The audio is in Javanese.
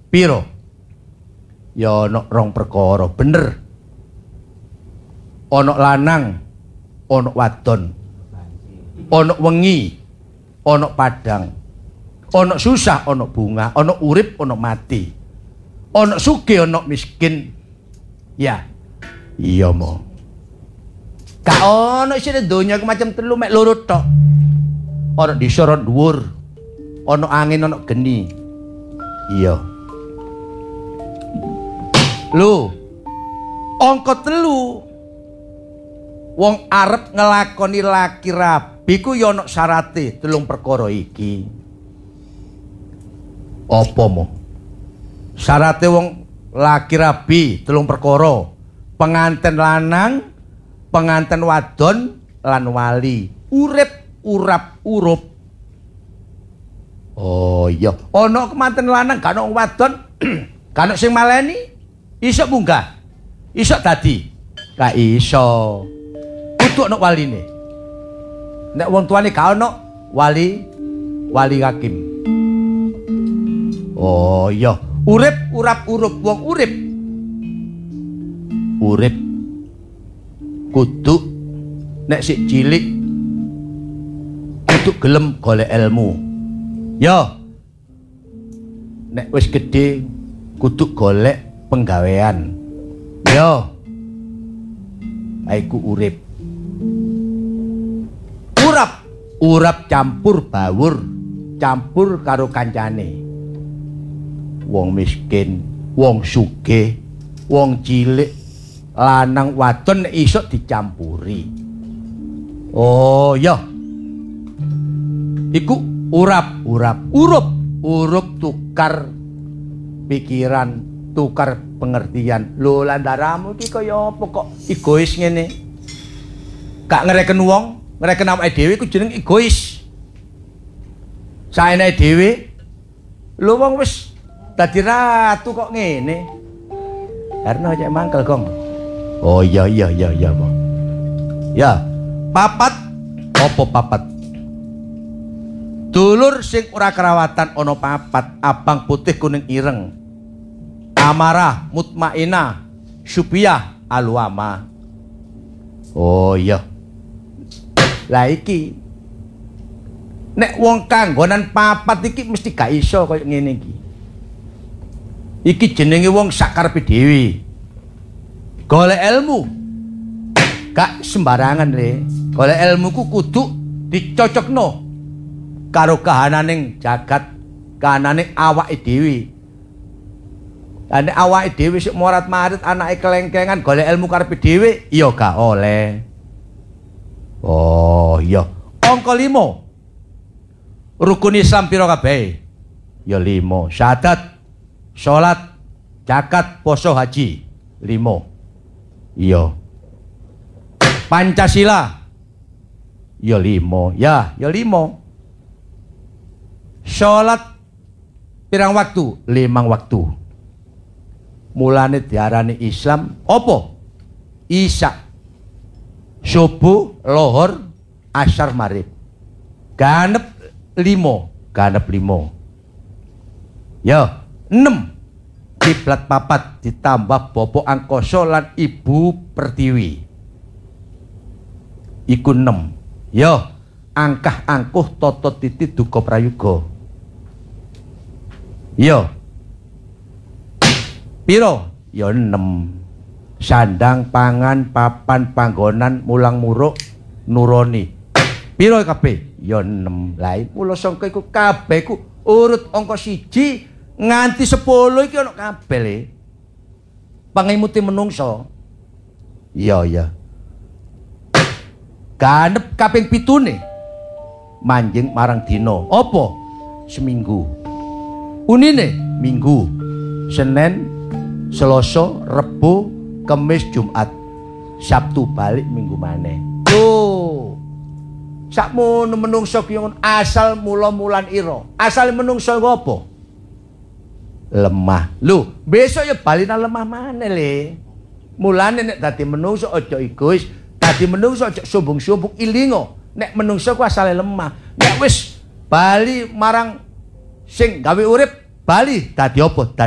Piro? Ya ana rong perkara, bener. Ana lanang, ana wadon. Ana wengi, ana padang. Ana susah, ana bunga, ana urip, ana mati. Ana sugih, ana miskin. Ya. Iya mo. Gak ana isine donya ku macam telu mek loro tok. Ana desa ora dhuwur. Ana angin, ana geni. Iya. Lho. Angka 3. Wong arep ngelakoni laki rabi ku ya ana syarate 3 perkara iki. Apa mo? Syarate wong laki rabi 3 perkara. Penganten lanang, penganten wadon lan wali. Urip urap urup. Oh iya, ana kemanten lanang gak ana wadon, gak ana sing maleni. Iso munggah. Iso dadi. Gak iso. Kudu ana waline. Nek wong tuane gak ana wali hakim. Oh iya, urip urap urup wong urip. Urip kudu nek sik cilik kudu gelem golek ilmu. Ya. Nek wis gedhe kudu golek penggawean. Ya. Aiku urip. Urap campur bawur, campur karo kancane. Wong miskin, wong sugih, wong cilik, lanang wadon iso dicampuri. Oh ya. Iku urap, urup tukar pikiran, tukar pengertian. Lho landaramu iki kaya apa kok egois ngene? Gak ngereken wong, ngereken awake dhewe iku jeneng egois. Saene dhewe lho wong wis dadi ratu kok ngene. Karena cek mangkel, Gong. Oh iya, Bang. Ya, papat apa papat? Dulur sing ora kerawatan ana papat, abang putih kuning ireng. Amarah, mutmainah, syubiyah, alwama. Oh iya. Lah iki nek wong kanggonan papat iki mesti gak iso kaya ngene iki. Iki jenenge wong sakarepe dhewe. Golek ilmu gak sembarangan le. Golek ilmu ku kudu dicocokno karo kahananing jagat, kahananing awake dhewe. Lah nek awake dhewe sik morat-marit anake kelengkengan golek ilmu karepe dhewe ya gak oleh. Oh iya. Angka 5. Rukun Islam pira kabeh? Ya 5. Syahadat, salat, zakat, poso, haji. 5. Iya. Pancasila. Ya 5. Ya 5. Salat pirang waktu? 5 waktu. Mulane diarani Islam apa? Isya, subuh, lohor, asyar, maghrib. Ganep 5. Ya 6. Kiblat 4 ditambah Bapak Angkasa lan Ibu Pertiwi. Iku 6. Ya angkah angkuh tata titi duka prayoga. Ya piro? Ya 6. Sandang, pangan, papan, panggonan, mulang muruk, nuroni. Piro kabeh? Ya 6. Lah mula sangka iku kabeh ku urut angka 1 nganti 10 iki ana kabeh le. Pangimuti menungso. Iya. Ganep kaping 7 manjing marang dina. Apa? Seminggu. Unine Minggu, Senin, Selasa, Rebo, Kemis, Jumat, Sabtu balik minggu maneh. Tuh. Sakmono menungso ki asal mula-mulan ira. Asal menungso apa? Lemah. Lho, besok ya bali nang lemah maneh le. Mulane nek dadi menungso aja egois, dadi menungso aja sombong-sombong ilingo. Nek menungso ku asale lemah. Nek wis bali marang sing gawe urip, bali dadi apa?